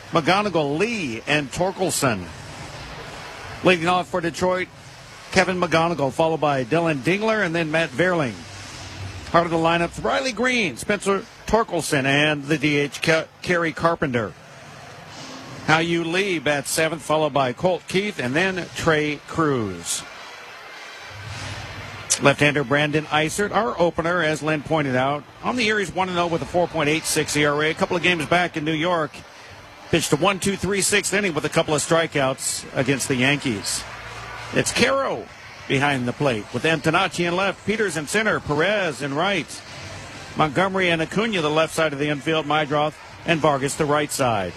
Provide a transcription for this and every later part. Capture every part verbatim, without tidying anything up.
McGonigal, Lee, and Torkelson. Leading off for Detroit, Kevin McGonigal, followed by Dylan Dingler, and then Matt Verling. Part of the lineup, Riley Green, Spencer Torkelson, and the D H, Kerry Carpenter. Hao-Yu Lee bats seventh, followed by Colt Keith, and then Trey Cruz. Left-hander Brandon Eisert, our opener, as Len pointed out. On the year, he's one and oh with a four point eight six E R A. A couple of games back in New York, pitched a one two three sixth inning with a couple of strikeouts against the Yankees. It's Caro behind the plate with Antonacci in left, Peters in center, Perez in right, Montgomery and Acuna the left side of the infield, Meidroth and Vargas the right side.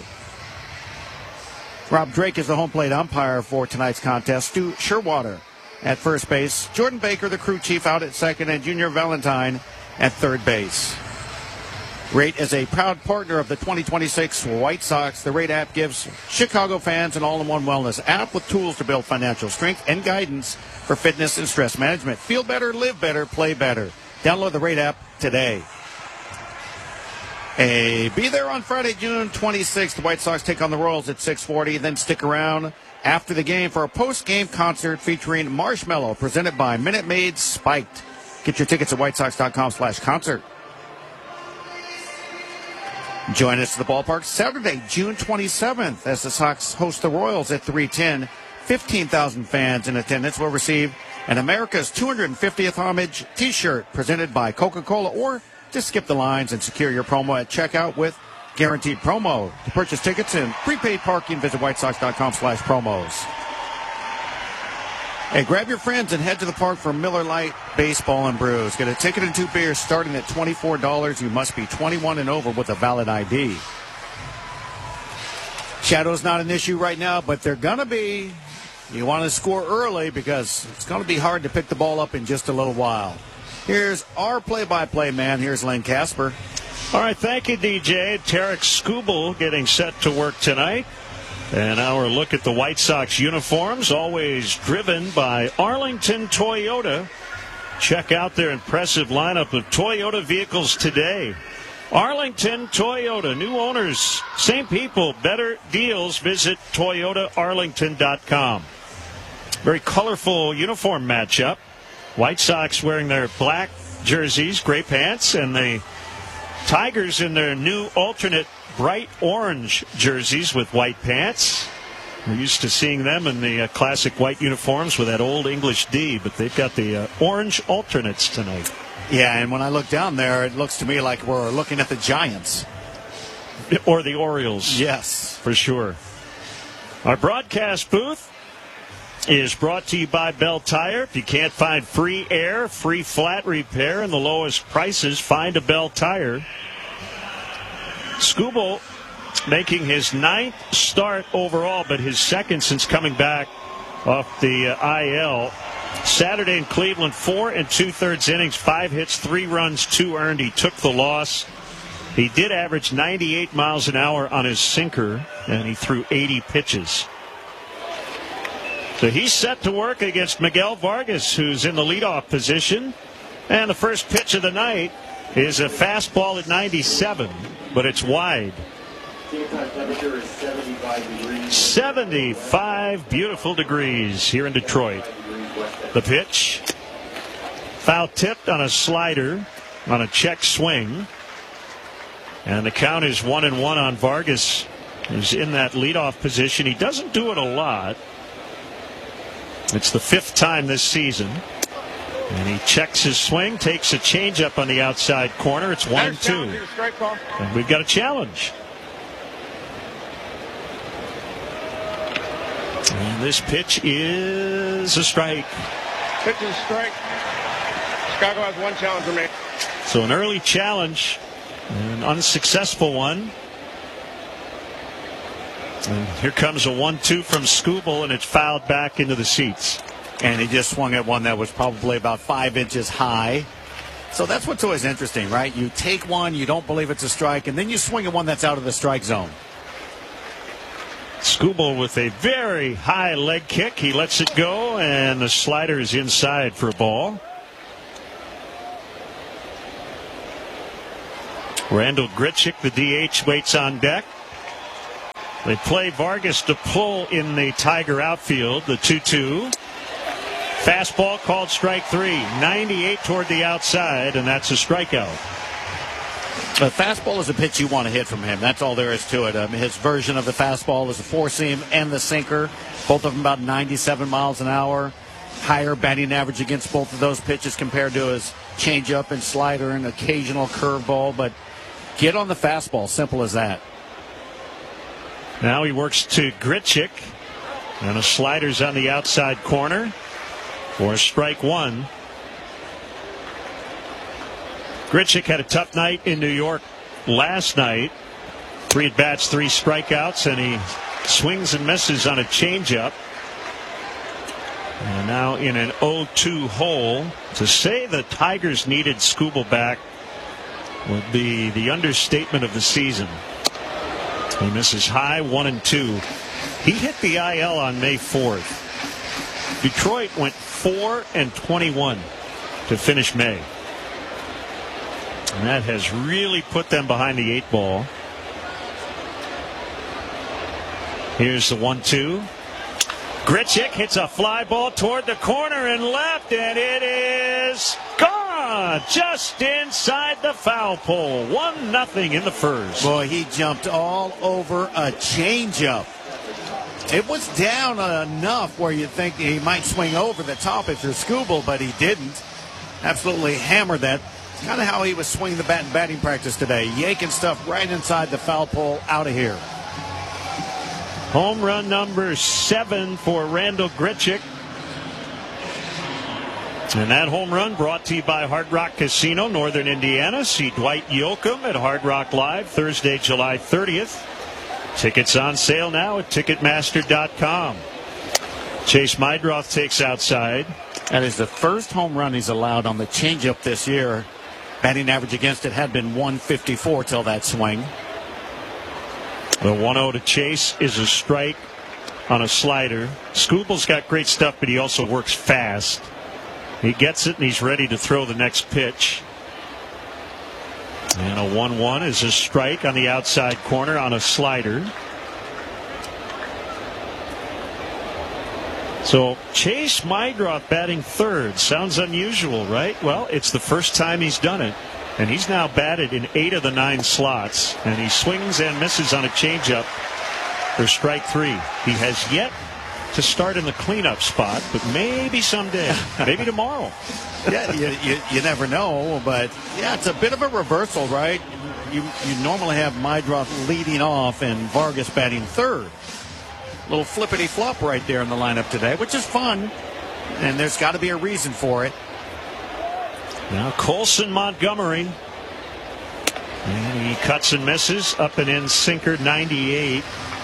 Rob Drake is the home plate umpire for tonight's contest. Stu Sherwater at first base, Jordan Baker, the crew chief, out at second, and Junior Valentine at third base. Rate is a proud partner of the twenty twenty-six White Sox. The Rate app gives Chicago fans an all-in-one wellness app with tools to build financial strength and guidance for fitness and stress management. Feel better, live better, play better. Download the Rate app today. Hey, be there on Friday, June twenty-sixth. The White Sox take on the Royals at six forty. Then stick around after the game for a post-game concert featuring Marshmello, presented by Minute Maid Spiked. Get your tickets at whitesox.com slash concert. Join us at the ballpark Saturday, June twenty-seventh, as the Sox host the Royals at three ten. fifteen thousand fans in attendance will receive an America's two hundred fiftieth Homage T-shirt presented by Coca-Cola, or just skip the lines and secure your promo at checkout with Guaranteed Promo. To purchase tickets and prepaid parking, visit whitesox.com slash promos. Hey, grab your friends and head to the park for Miller Lite Baseball and Brews. Get a ticket and two beers starting at twenty-four dollars. You must be twenty-one and over with a valid I D. Shadow's not an issue right now, but they're going to be. You want to score early because it's going to be hard to pick the ball up in just a little while. Here's our play-by-play man. Here's Len Casper. All right, thank you, D J. Tarek Skubal getting set to work tonight. And our look at the White Sox uniforms, always driven by Arlington Toyota. Check out their impressive lineup of Toyota vehicles today. Arlington Toyota, new owners, same people, better deals. Visit Toyota Arlington dot com. Very colorful uniform matchup. White Sox wearing their black jerseys, gray pants, and the Tigers in their new alternate bright orange jerseys with white pants. We're used to seeing them in the uh, classic white uniforms with that old English D, but they've got the uh, orange alternates tonight. Yeah, and when I look down there, it looks to me like we're looking at the Giants. Or the Orioles. Yes. For sure. Our broadcast booth is brought to you by Bell Tire. If you can't find free air, free flat repair, and the lowest prices, find a Bell Tire. Skubal making his ninth start overall, but his second since coming back off the uh, I L. Saturday in Cleveland, four and two-thirds innings, five hits, three runs, two earned. He took the loss. He did average ninety-eight miles an hour on his sinker, and he threw eighty pitches. So he's set to work against Miguel Vargas, who's in the leadoff position. And the first pitch of the night is a fastball at ninety-seven, but it's wide. Temperature is seventy-five degrees. seventy-five beautiful degrees here in Detroit. The pitch, foul tipped on a slider on a check swing. And the count is one and one on Vargas, who's in that leadoff position. He doesn't do it a lot. It's the fifth time this season. And he checks his swing, takes a changeup on the outside corner. It's one and two. And we've got a challenge. And this pitch is a strike. Pitch is a strike. Chicago has one challenge remaining. So an early challenge, an unsuccessful one. And here comes a one two from Skubal, and it's fouled back into the seats. And he just swung at one that was probably about five inches high. So that's what's always interesting, right? You take one, you don't believe it's a strike, and then you swing at one that's out of the strike zone. Skubal with a very high leg kick. He lets it go, and the slider is inside for a ball. Randall Grichuk, the D H, waits on deck. They play Vargas to pull in the Tiger outfield, the two two. Fastball called strike three. ninety-eight toward the outside, and that's a strikeout. A fastball is a pitch you want to hit from him. That's all there is to it. Um, his version of the fastball is the four-seam and the sinker. Both of them about ninety-seven miles an hour. Higher batting average against both of those pitches compared to his changeup and slider and occasional curveball. But get on the fastball. Simple as that. Now he works to Grichuk. And a slider's on the outside corner for strike one. Grichuk had a tough night in New York last night. Three at bats, three strikeouts, and he swings and misses on a changeup. And now in an oh two hole. To say the Tigers needed Skubal back would be the understatement of the season. He misses high, one and two. He hit the I L on May fourth. Detroit went four and twenty-one to finish May. And that has really put them behind the eight ball. Here's the one two. Grichuk hits a fly ball toward the corner and left, and it is gone just inside the foul pole. One nothing in the first. Boy, he jumped all over a changeup. It was down enough where you'd think he might swing over the top if you're Skubal, but he didn't. Absolutely hammered that. Kind of how he was swinging the bat in batting practice today. Yanking stuff right inside the foul pole, out of here. Home run number seven for Randal Grichuk. And that home run brought to you by Hard Rock Casino, Northern Indiana. See Dwight Yoakam at Hard Rock Live Thursday, July thirtieth. Tickets on sale now at Ticketmaster dot com. Chase Meidroth takes outside. That is the first home run he's allowed on the changeup this year. Batting average against it had been one fifty-four till that swing. The one oh to Chase is a strike on a slider. Skubal's got great stuff, but he also works fast. He gets it, and he's ready to throw the next pitch. And a one one is a strike on the outside corner on a slider. So Chase Meidroth batting third. Sounds unusual, right? Well, it's the first time he's done it. And he's now batted in eight of the nine slots. And he swings and misses on a changeup for strike three. He has yet to start in the cleanup spot, but maybe someday. Maybe tomorrow. Yeah, you, you, you never know. But, yeah, it's a bit of a reversal, right? You, you normally have Meidroth leading off and Vargas batting third. Little flippity-flop right there in the lineup today, which is fun. And there's got to be a reason for it. Now Colson Montgomery. And he cuts and misses. Up and in sinker, ninety-eight.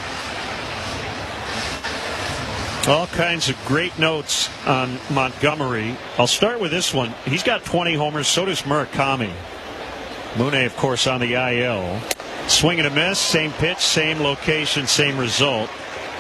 All kinds of great notes on Montgomery. I'll start with this one. He's got twenty homers. So does Murakami. Mune, of course, on the I L. Swing and a miss. Same pitch, same location, same result.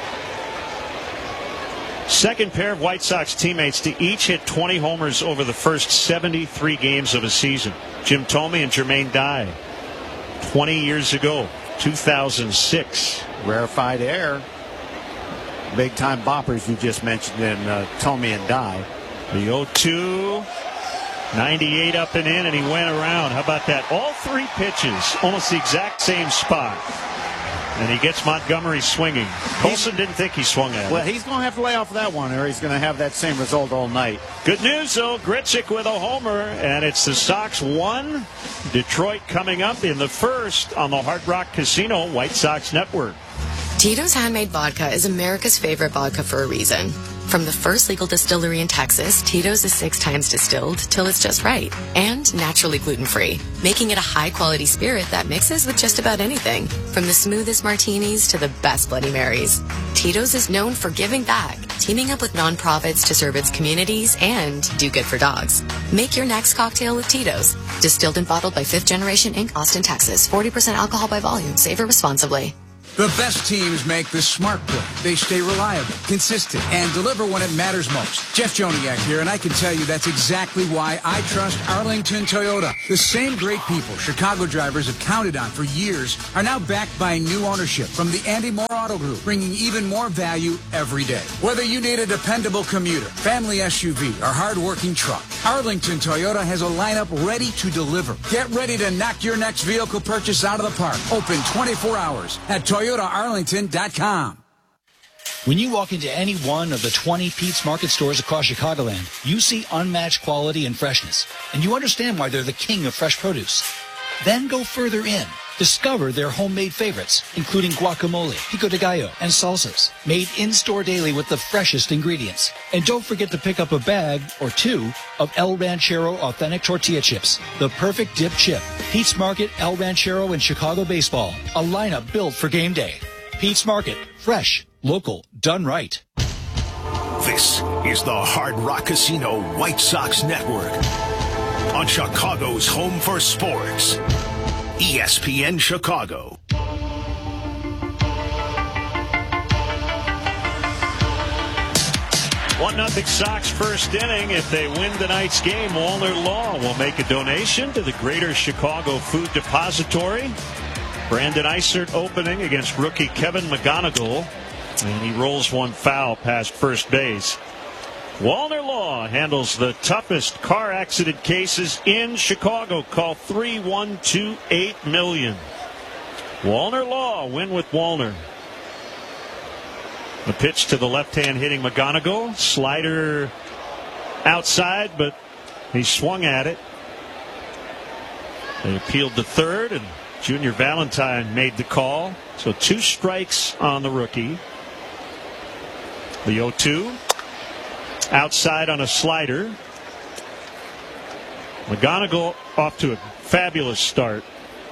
Second pair of White Sox teammates to each hit twenty homers over the first seventy-three games of a season. Jim Thome and Jermaine Dye. twenty years ago, two thousand six. Rarefied air. Big time boppers you just mentioned in uh, Thome and Dye. The oh two. ninety-eight up and in, and he went around. How about that? All three pitches, almost the exact same spot. And he gets Montgomery swinging. Colson didn't think he swung at it. Well, he's going to have to lay off that one, or he's going to have that same result all night. Good news, though. Grichuk with a homer, and it's the Sox one. Detroit coming up in the first on the Hard Rock Casino White Sox Network. Tito's Handmade Vodka is America's favorite vodka for a reason. From the first legal distillery in Texas, Tito's is six times distilled till it's just right. And naturally gluten-free, making it a high-quality spirit that mixes with just about anything. From the smoothest martinis to the best Bloody Marys. Tito's is known for giving back, teaming up with nonprofits to serve its communities and do good for dogs. Make your next cocktail with Tito's. Distilled and bottled by Fifth Generation Incorporated, Austin, Texas. forty percent alcohol by volume. Savor responsibly. The best teams make the smart play. They stay reliable, consistent, and deliver when it matters most. Jeff Joniak here, and I can tell you that's exactly why I trust Arlington Toyota. The same great people Chicago drivers have counted on for years are now backed by new ownership from the Andy Moore Auto Group, bringing even more value every day. Whether you need a dependable commuter, family S U V, or hard-working truck, Arlington Toyota has a lineup ready to deliver. Get ready to knock your next vehicle purchase out of the park. Open twenty-four hours at Toyota Arlington dot com. When you walk into any one of the twenty Pete's Market stores across Chicagoland, you see unmatched quality and freshness, and you understand why they're the king of fresh produce. Then go further in. Discover their homemade favorites, including guacamole, pico de gallo, and salsas, made in-store daily with the freshest ingredients. And don't forget to pick up a bag or two of El Ranchero Authentic Tortilla Chips, the perfect dip chip. Pete's Market, El Ranchero, and Chicago Baseball, a lineup built for game day. Pete's Market, fresh, local, done right. This is the Hard Rock Casino White Sox Network on Chicago's home for sports. E S P N Chicago. one nothing Sox first inning. If they win tonight's game, Walner Law will make a donation to the Greater Chicago Food Depository. Brandon Eisert opening against rookie Kevin McGonigal, and he rolls one foul past first base. Walner Law handles the toughest car accident cases in Chicago. Call three one two eight million. Walner Law, win with Walner. The pitch to the left-hand hitting McGonigal. Slider outside, but he swung at it. They appealed to third, and Junior Valentine made the call. So two strikes on the rookie. The oh two. Outside on a slider. McGonigal off to a fabulous start.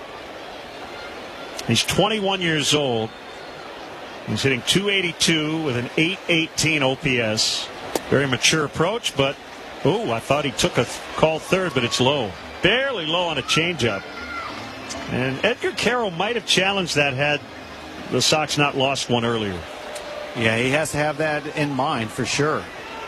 He's twenty-one years old. He's hitting two eighty-two with an eight eighteen O P S. Very mature approach, but oh, I thought he took a call third, but it's low. Barely low on a changeup. And Edgar Carroll might have challenged that had the Sox not lost one earlier. Yeah, he has to have that in mind for sure.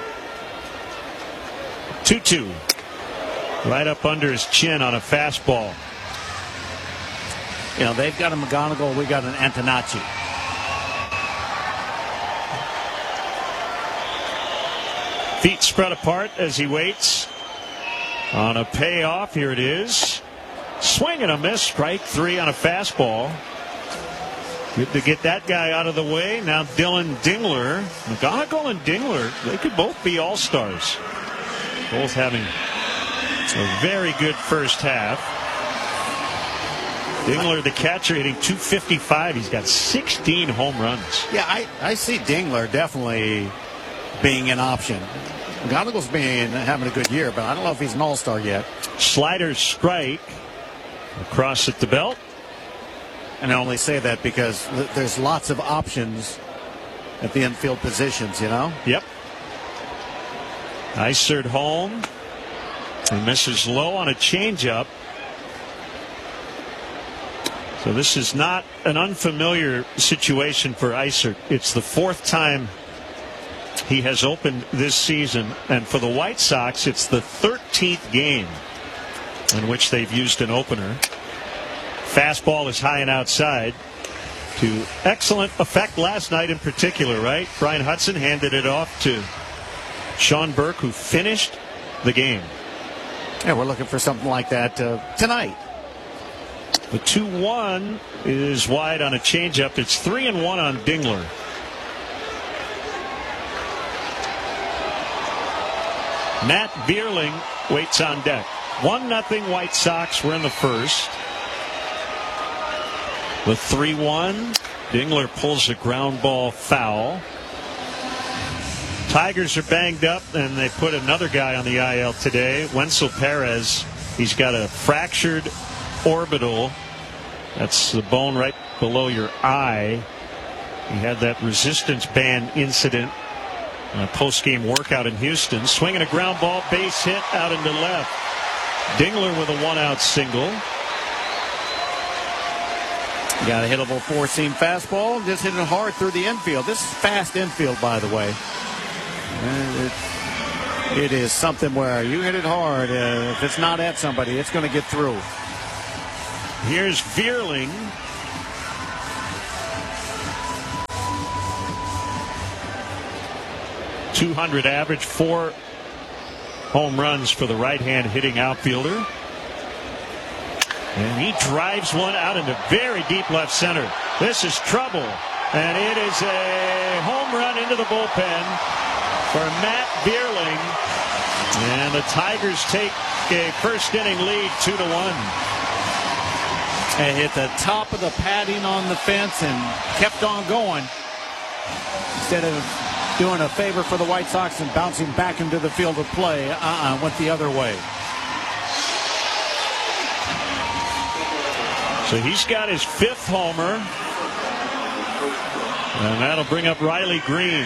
two two. Right up under his chin on a fastball. You know, they've got a McGonigal, we got an Antonacci. Feet spread apart as he waits on a payoff. Here it is. Swing and a miss. Strike three on a fastball. Good to get that guy out of the way. Now Dylan Dingler. McGonigal and Dingler, they could both be all-stars. Both having a very good first half. Dingler, the catcher, hitting two fifty-five. He's got sixteen home runs. Yeah, I, I see Dingler definitely being an option. McGonigal's being having a good year, but I don't know if he's an all-star yet. Slider strike across at the belt. And I only say that because th- there's lots of options at the infield positions, you know? Yep. Eisert home. He misses low on a changeup. So this is not an unfamiliar situation for Eisert. It's the fourth time he has opened this season. And for the White Sox, it's the thirteenth game in which they've used an opener. Fastball is high and outside to excellent effect last night in particular, right? Brian Hudson handed it off to Sean Burke, who finished the game. Yeah, we're looking for something like that uh, tonight. The two one is wide on a changeup. It's three and one on Dingler. Matt Bierling waits on deck. One nothing White Sox. We're in the first. The three one. Dingler pulls a ground ball foul. Tigers are banged up, and they put another guy on the I L today. Wenzel Perez. He's got a fractured orbital. That's the bone right below your eye. He had that resistance band incident. A post-game workout in Houston. Swinging a ground ball, base hit out into left. Dingler with a one-out single. Got a hittable four-seam fastball. Just hit it hard through the infield. This is fast infield, by the way. And it, it is something where you hit it hard. Uh, if it's not at somebody, it's going to get through. Here's Vierling. two hundred average, four home runs for the right-hand hitting outfielder. And he drives one out into very deep left center. This is trouble. And it is a home run into the bullpen for Matt Vierling. And the Tigers take a first inning lead two to one. And hit the top of the padding on the fence and kept on going. Instead of doing a favor for the White Sox and bouncing back into the field of play, uh-uh, went the other way. So he's got his fifth homer. And that'll bring up Riley Green.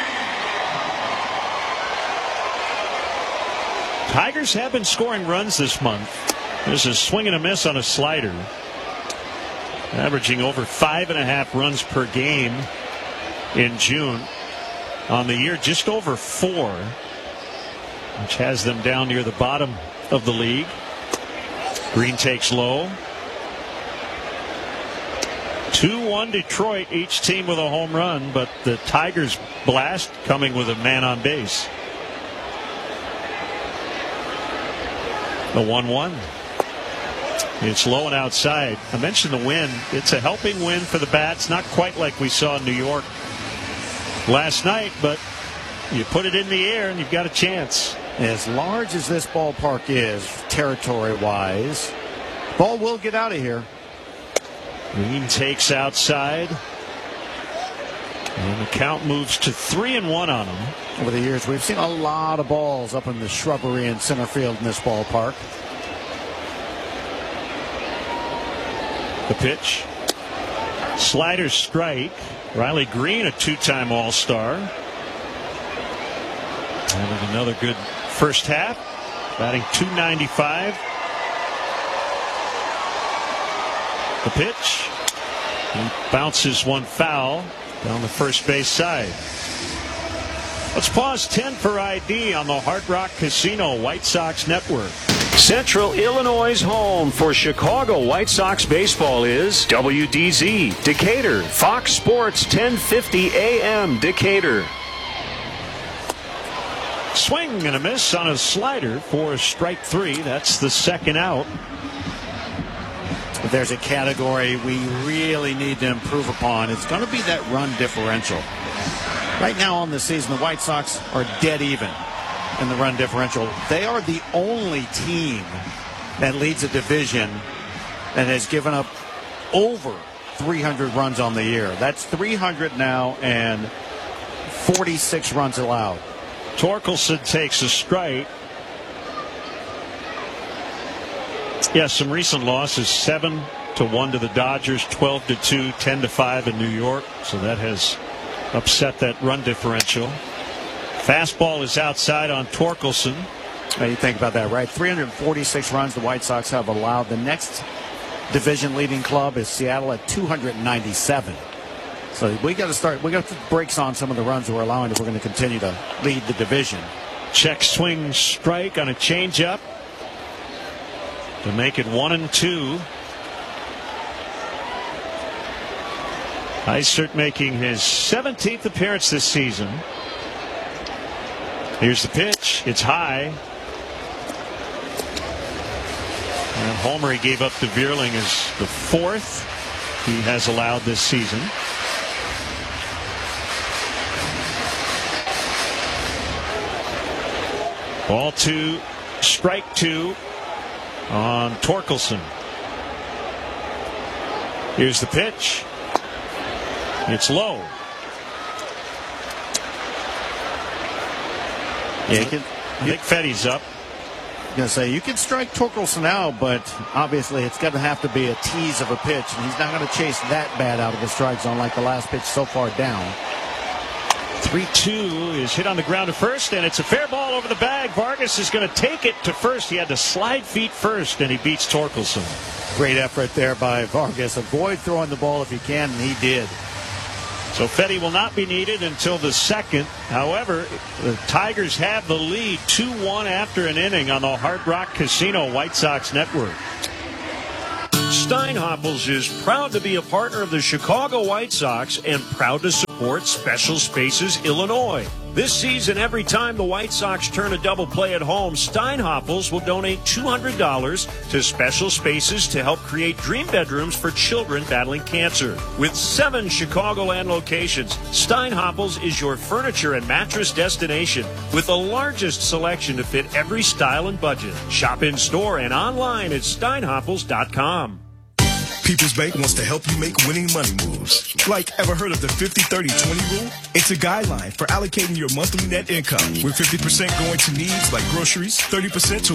Tigers have been scoring runs this month. This is swing and a miss on a slider. Averaging over five and a half runs per game in June. On the year, just over four, which has them down near the bottom of the league. Green takes low. two one Detroit, each team with a home run, but the Tigers blast coming with a man on base. The one one. It's low and outside. I mentioned the wind. It's a helping wind for the bats. Not quite like we saw in New York last night, but you put it in the air and you've got a chance. As large as this ballpark is, territory-wise, ball will get out of here. Green takes outside. And the count moves to three and one on him. Over the years, we've seen a lot of balls up in the shrubbery and center field in this ballpark. The pitch. Slider strike. Riley Green, a two-time All-Star. Having another good first half. Batting two ninety-five. The pitch. He bounces one foul down the first base side. Let's pause ten for I D on the Hard Rock Casino White Sox Network. Central Illinois' home for Chicago White Sox baseball is W D Z Decatur, Fox Sports ten fifty A M Decatur. Swing and a miss on a slider for strike three. That's the second out. If there's a category we really need to improve upon, it's going to be that run differential. Right now on the season, the White Sox are dead even in the run differential. They are the only team that leads a division that has given up over three hundred runs on the year. That's three hundred now and forty-six runs allowed. Torkelson takes a strike. Yeah, some recent losses, seven to one to the Dodgers, twelve to two, ten to five in New York. So that has upset that run differential. Fastball is outside on Torkelson. Now you think about that, right? three hundred forty-six runs the White Sox have allowed. The next division leading club is Seattle at two hundred ninety-seven. So we got to start. We got to put the brakes on some of the runs we're allowing if we're going to continue to lead the division. Check swing strike on a changeup to make it one and two. Heisert making his seventeenth appearance this season. Here's the pitch. It's high. And homer he gave up to Vierling is the fourth he has allowed this season. Ball two, strike two on Torkelson. Here's the pitch. It's low. Yeah, you can, I think Fetty's up. I'm going to say you can strike Torkelson out, but obviously it's going to have to be a tease of a pitch, and he's not going to chase that bad out of the strike zone like the last pitch so far down. three two is hit on the ground to first, and it's a fair ball over the bag. Vargas is going to take it to first. He had to slide feet first, and he beats Torkelson. Great effort there by Vargas. Avoid throwing the ball if you can, and he did. So Fedde will not be needed until the second. However, the Tigers have the lead two one after an inning on the Hard Rock Casino White Sox Network. Steinhoffels is proud to be a partner of the Chicago White Sox and proud to support Special Spaces Illinois. This season, every time the White Sox turn a double play at home, Steinhoffels will donate two hundred dollars to Special Spaces to help create dream bedrooms for children battling cancer. With seven Chicagoland locations, Steinhoffels is your furniture and mattress destination with the largest selection to fit every style and budget. Shop in store and online at steinhoffels dot com. People's Bank wants to help you make winning money moves. Like, ever heard of the fifty thirty twenty rule? It's a guideline for allocating your monthly net income, with fifty percent going to needs like groceries, thirty percent to